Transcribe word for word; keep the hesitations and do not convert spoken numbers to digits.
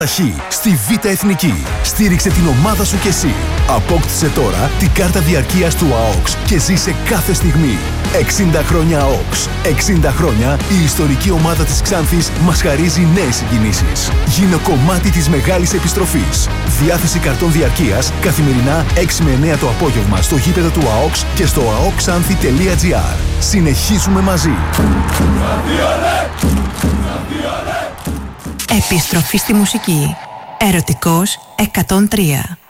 Στη Β' Εθνική. Στήριξε την ομάδα σου κι εσύ. Απόκτησε τώρα την κάρτα διαρκείας του ΑΟΚΣ και ζήσε κάθε στιγμή. εξήντα χρόνια ΑΟΚΣ. εξήντα χρόνια η ιστορική ομάδα της Ξάνθης μας χαρίζει νέες συγκινήσεις. Γίνε κομμάτι της μεγάλης επιστροφής. Διάθεση καρτών διαρκείας καθημερινά έξι με εννέα το απόγευμα στο γήπεδο του ΑΟΚΣ και στο αοκξάνθη τελεία τζι άρ. Συνεχίζουμε μαζί. Επιστροφή στη μουσική. Ερωτικός εκατόν τρία.